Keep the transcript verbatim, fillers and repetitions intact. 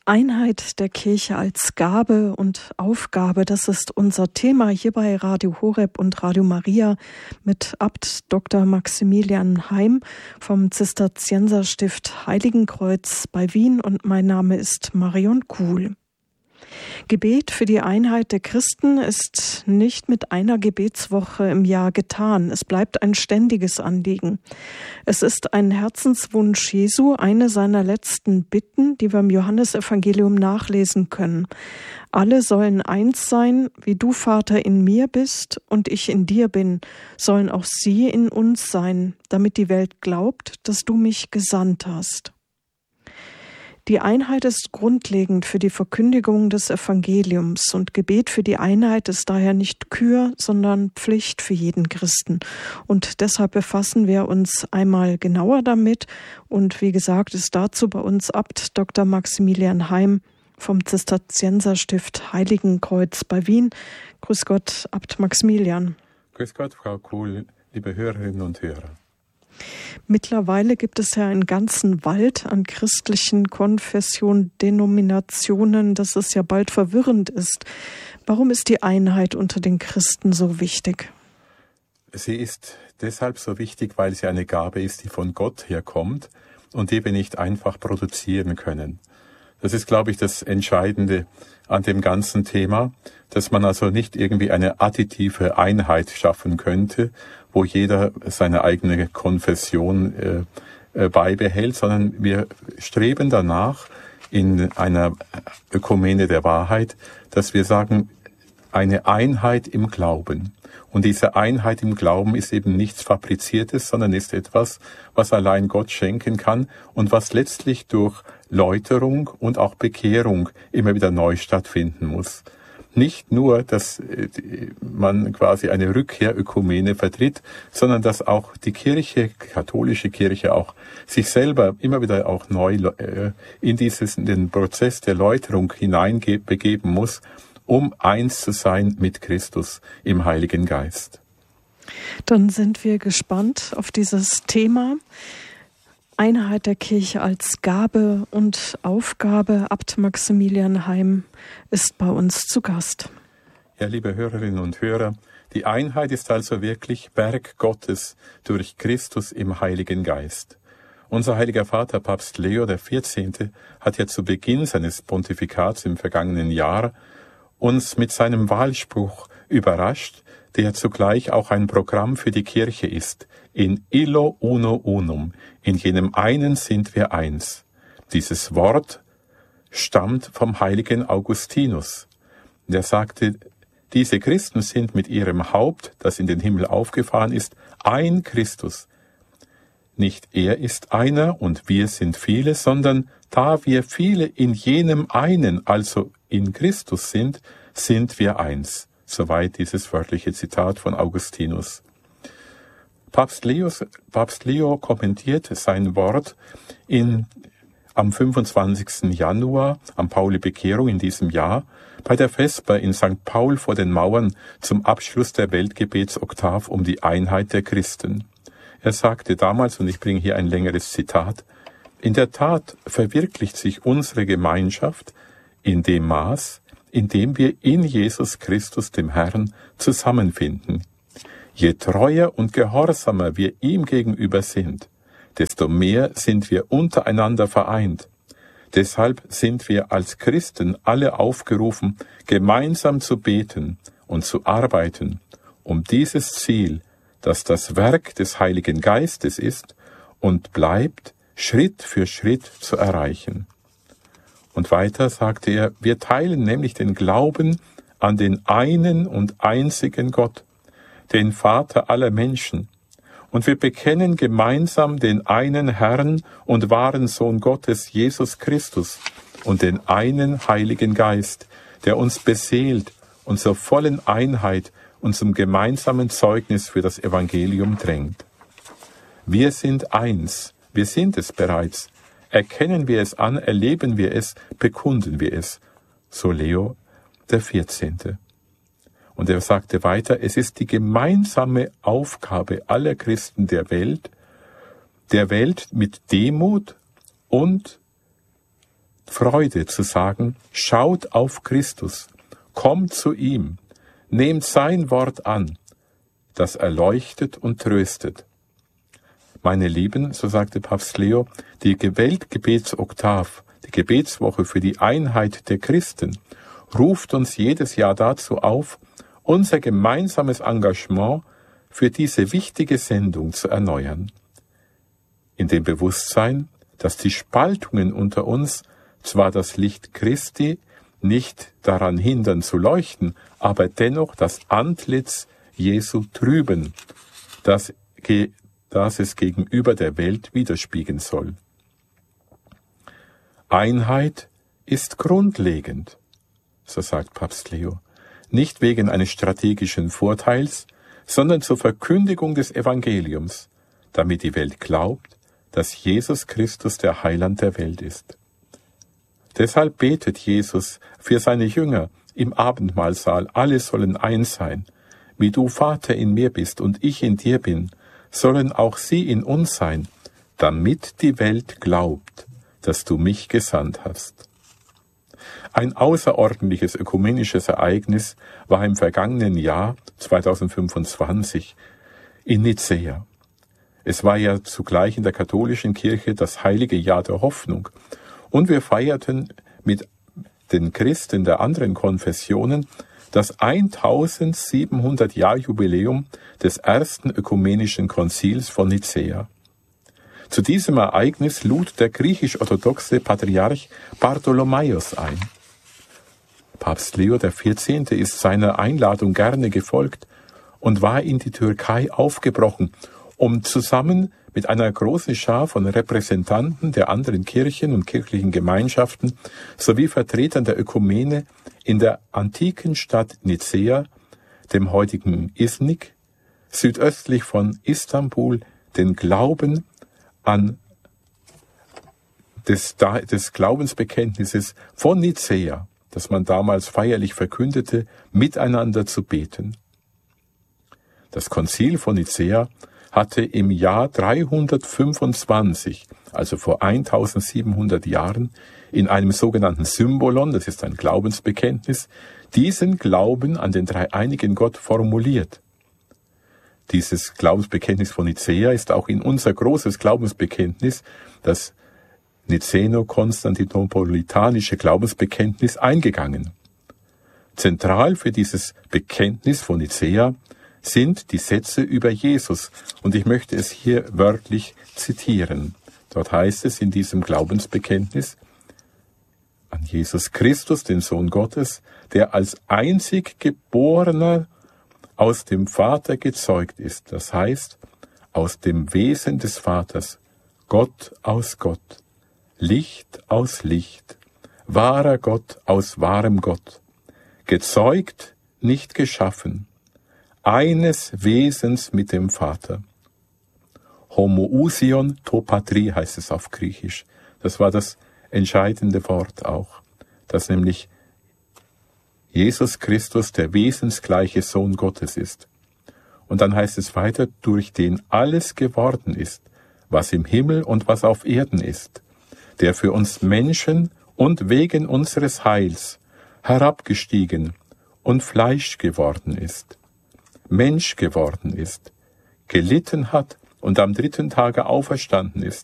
Einheit der Kirche als Gabe und Aufgabe, das ist unser Thema hier bei Radio Horeb und Radio Maria mit Abt Doktor Maximilian Heim vom Zisterzienserstift Heiligenkreuz bei Wien, und mein Name ist Marion Kuhl. Gebet für die Einheit der Christen ist nicht mit einer Gebetswoche im Jahr getan. Es bleibt ein ständiges Anliegen. Es ist ein Herzenswunsch Jesu, eine seiner letzten Bitten, die wir im Johannesevangelium nachlesen können. Alle sollen eins sein, wie du, Vater, in mir bist und ich in dir bin, sollen auch sie in uns sein, damit die Welt glaubt, dass du mich gesandt hast. Die Einheit ist grundlegend für die Verkündigung des Evangeliums, und Gebet für die Einheit ist daher nicht Kür, sondern Pflicht für jeden Christen. Und deshalb befassen wir uns einmal genauer damit. Und wie gesagt, ist dazu bei uns Abt Doktor Maximilian Heim vom Zisterzienserstift Heiligenkreuz bei Wien. Grüß Gott, Abt Maximilian. Grüß Gott, Frau Kuhl, liebe Hörerinnen und Hörer. Mittlerweile gibt es ja einen ganzen Wald an christlichen Konfessionen, Denominationen, dass es ja bald verwirrend ist. Warum ist die Einheit unter den Christen so wichtig? Sie ist deshalb so wichtig, weil sie eine Gabe ist, die von Gott herkommt und die wir nicht einfach produzieren können. Das ist, glaube ich, das Entscheidende an dem ganzen Thema, dass man also nicht irgendwie eine additive Einheit schaffen könnte, wo jeder seine eigene Konfession äh, äh, beibehält, sondern wir streben danach in einer Ökumene der Wahrheit, dass wir sagen, eine Einheit im Glauben. Und diese Einheit im Glauben ist eben nichts Fabriziertes, sondern ist etwas, was allein Gott schenken kann und was letztlich durch Läuterung und auch Bekehrung immer wieder neu stattfinden muss. Nicht nur, dass man quasi eine Rückkehrökumene vertritt, sondern dass auch die Kirche, katholische Kirche, auch sich selber immer wieder auch neu in dieses, in den Prozess der Läuterung hineinbegeben muss, um eins zu sein mit Christus im Heiligen Geist. Dann sind wir gespannt auf dieses Thema. Einheit der Kirche als Gabe und Aufgabe. Abt Maximilian Heim ist bei uns zu Gast. Ja, liebe Hörerinnen und Hörer, die Einheit ist also wirklich Werk Gottes durch Christus im Heiligen Geist. Unser heiliger Vater, Papst Leo der vierzehnte, hat ja zu Beginn seines Pontifikats im vergangenen Jahr uns mit seinem Wahlspruch überrascht, der zugleich auch ein Programm für die Kirche ist. In illo uno unum, in jenem einen sind wir eins. Dieses Wort stammt vom heiligen Augustinus. Der sagte, diese Christen sind mit ihrem Haupt, das in den Himmel aufgefahren ist, ein Christus. Nicht er ist einer und wir sind viele, sondern da wir viele in jenem einen, also in Christus sind, sind wir eins. Soweit dieses wörtliche Zitat von Augustinus. Papst Leo, Papst Leo kommentiert sein Wort in, am fünfundzwanzigsten Januar, am Pauli-Bekehrung in diesem Jahr, bei der Vesper in Sankt Paul vor den Mauern zum Abschluss der Weltgebetsoktav um die Einheit der Christen. Er sagte damals, und ich bringe hier ein längeres Zitat, in der Tat verwirklicht sich unsere Gemeinschaft in dem Maß, in dem wir in Jesus Christus, dem Herrn, zusammenfinden. Je treuer und gehorsamer wir ihm gegenüber sind, desto mehr sind wir untereinander vereint. Deshalb sind wir als Christen alle aufgerufen, gemeinsam zu beten und zu arbeiten, um dieses Ziel, das das Werk des Heiligen Geistes ist und bleibt, Schritt für Schritt zu erreichen. Und weiter sagte er, wir teilen nämlich den Glauben an den einen und einzigen Gott, den Vater aller Menschen, und wir bekennen gemeinsam den einen Herrn und wahren Sohn Gottes, Jesus Christus, und den einen Heiligen Geist, der uns beseelt und zur vollen Einheit und zum gemeinsamen Zeugnis für das Evangelium drängt. Wir sind eins, wir sind es bereits. Erkennen wir es an, erleben wir es, bekunden wir es. So Leo der vierzehnte. Und er sagte weiter, es ist die gemeinsame Aufgabe aller Christen der Welt, der Welt mit Demut und Freude zu sagen, schaut auf Christus, kommt zu ihm, nehmt sein Wort an, das erleuchtet und tröstet. Meine Lieben, so sagte Papst Leo, die Weltgebetsoktav, die Gebetswoche für die Einheit der Christen, ruft uns jedes Jahr dazu auf, unser gemeinsames Engagement für diese wichtige Sendung zu erneuern. In dem Bewusstsein, dass die Spaltungen unter uns zwar das Licht Christi nicht daran hindern zu leuchten, aber dennoch das Antlitz Jesu trüben, das, das es gegenüber der Welt widerspiegeln soll. Einheit ist grundlegend, so sagt Papst Leo, nicht wegen eines strategischen Vorteils, sondern zur Verkündigung des Evangeliums, damit die Welt glaubt, dass Jesus Christus der Heiland der Welt ist. Deshalb betet Jesus für seine Jünger im Abendmahlsaal, alle sollen eins sein. Wie du, Vater, in mir bist und ich in dir bin, sollen auch sie in uns sein, damit die Welt glaubt, dass du mich gesandt hast. Ein außerordentliches ökumenisches Ereignis war im vergangenen Jahr zweitausendfünfundzwanzig in Nicäa. Es war ja zugleich in der katholischen Kirche das heilige Jahr der Hoffnung. Und wir feierten mit den Christen der anderen Konfessionen das eintausendsiebenhundert Jahr Jubiläum des ersten ökumenischen Konzils von Nicäa. Zu diesem Ereignis lud der griechisch-orthodoxe Patriarch Bartholomäus ein. Papst Leo der vierzehnte ist seiner Einladung gerne gefolgt und war in die Türkei aufgebrochen, um zusammen mit einer großen Schar von Repräsentanten der anderen Kirchen und kirchlichen Gemeinschaften sowie Vertretern der Ökumene in der antiken Stadt Nicäa, dem heutigen Iznik, südöstlich von Istanbul, den Glauben an des, des Glaubensbekenntnisses von Nicäa, das man damals feierlich verkündete, miteinander zu beten. Das Konzil von Nicäa hatte im Jahr dreihundertfünfundzwanzig, also vor eintausendsiebenhundert Jahren, in einem sogenannten Symbolon, das ist ein Glaubensbekenntnis, diesen Glauben an den dreieinigen Gott formuliert. Dieses Glaubensbekenntnis von Nicäa ist auch in unser großes Glaubensbekenntnis, das Nicäno-Konstantinopolitanische Glaubensbekenntnis, eingegangen. Zentral für dieses Bekenntnis von Nicäa sind die Sätze über Jesus, und ich möchte es hier wörtlich zitieren. Dort heißt es in diesem Glaubensbekenntnis: An Jesus Christus, den Sohn Gottes, der als einzig Geborener aus dem Vater gezeugt ist, das heißt, aus dem Wesen des Vaters, Gott aus Gott, Licht aus Licht, wahrer Gott aus wahrem Gott, gezeugt, nicht geschaffen, eines Wesens mit dem Vater. Homoousion to patri heißt es auf Griechisch. Das war das entscheidende Wort auch, dass nämlich Jesus Christus der wesensgleiche Sohn Gottes ist. Und dann heißt es weiter, durch den alles geworden ist, was im Himmel und was auf Erden ist, der für uns Menschen und wegen unseres Heils herabgestiegen und Fleisch geworden ist, Mensch geworden ist, gelitten hat und am dritten Tage auferstanden ist,